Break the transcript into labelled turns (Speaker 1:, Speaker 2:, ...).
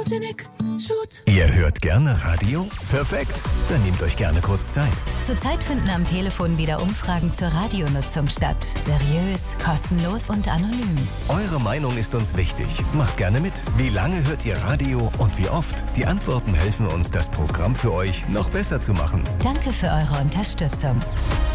Speaker 1: Photogenic Shoot.
Speaker 2: Ihr hört gerne Radio? Perfekt. Dann nehmt euch gerne kurz Zeit.
Speaker 3: Zurzeit finden am Telefon wieder Umfragen zur Radionutzung statt. Seriös, kostenlos und anonym.
Speaker 2: Eure Meinung ist uns wichtig. Macht gerne mit. Wie lange hört ihr Radio und wie oft? Die Antworten helfen uns, das Programm für euch noch besser zu machen.
Speaker 3: Danke für eure Unterstützung.